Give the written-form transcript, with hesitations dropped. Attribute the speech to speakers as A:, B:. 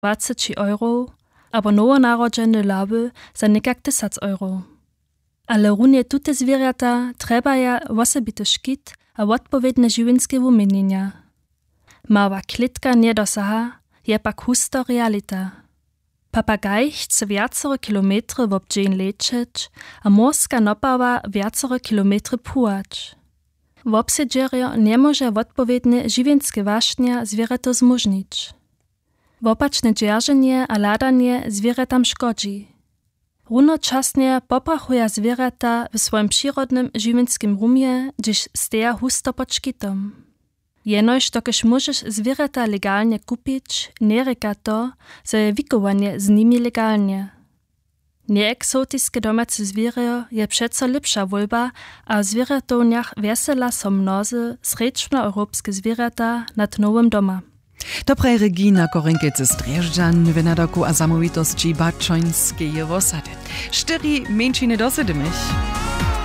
A: 20 euro, albo nowonarodzene laby za nekak 1000 euro. Ale runie tute zwierzęta trebaja osobity škit a odpowiedne živinske umienienia. Mała klitka nie dosaha, je pak husto realita. Papagaj chce viacore kilometry w obdzień lecieć, a morska nopawa viacore kilometry płać. W obsiedzierio nie może odpowiedne živinske wašnia zwierzęta zmużnić. Wopaczne dzierżenie a ladanie zwierzętam szkodzi. Runočasnie poprachuja zwierzęta w swoim przyrodnym živinskim rumie, gdyż steja husto pod škitom. Jenož dokež możesz zwierzęta legalnie kupić, nie reka to, że je wikowanie z nimi legalnie. Nieeksotiskie domace zwierzę je przeco lepsza wolba, a w zwierzętowniach wesela są mnozy srečnoeuropskie zwierzęta nad nowym doma.
B: Dobre Regina Korinkice-Strjeżdżan, Wenadaku a samovitosti Bačońskie je osady. 4 mężczyzny dosydy mich.